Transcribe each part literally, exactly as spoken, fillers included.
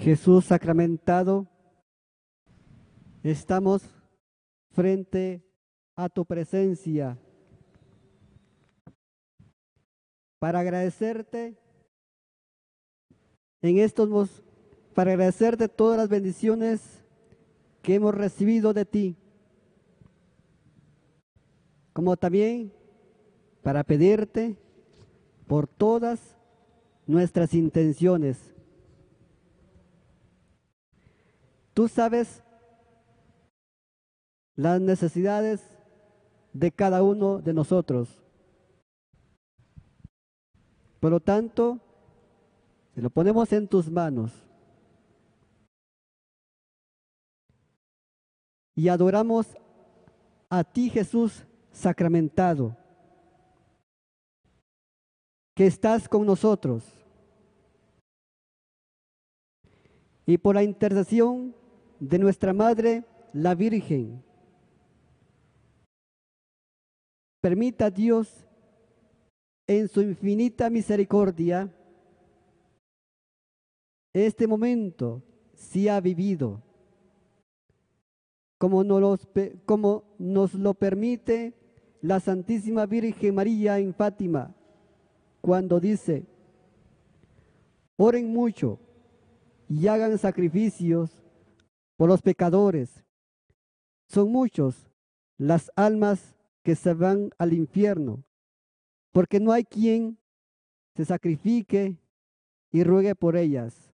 Jesús sacramentado, estamos frente a tu presencia para agradecerte en estos mos- para agradecerte todas las bendiciones que hemos recibido de ti, como también para pedirte por todas nuestras intenciones. Tú sabes las necesidades de cada uno de nosotros. Por lo tanto, se lo ponemos en tus manos y adoramos a ti, Jesús sacramentado, que estás con nosotros. Y por la intercesión de nuestra Madre, la Virgen, permita Dios, en su infinita misericordia, este momento sea vivido, como nos, los pe- como nos lo permite la Santísima Virgen María en Fátima, cuando dice: oren mucho y hagan sacrificios por los pecadores. Son muchos las almas que se van al infierno, porque no hay quien se sacrifique y ruegue por ellas.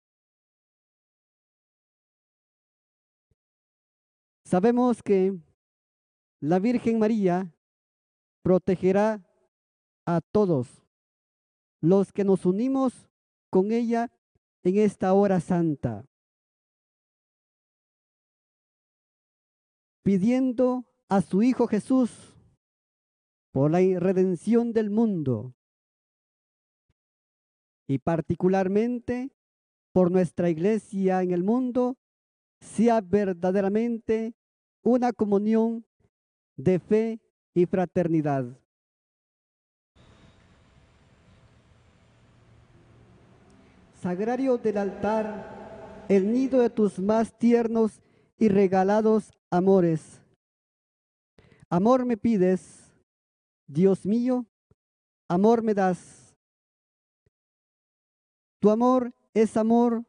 Sabemos que la Virgen María protegerá a todos los que nos unimos con ella en esta hora santa, pidiendo a su Hijo Jesús por la redención del mundo y particularmente por nuestra iglesia en el mundo, sea verdaderamente una comunión de fe y fraternidad. Sagrario del altar, el nido de tus más tiernos y regalados amores. Amor me pides, Dios mío, amor me das. Tu amor es amor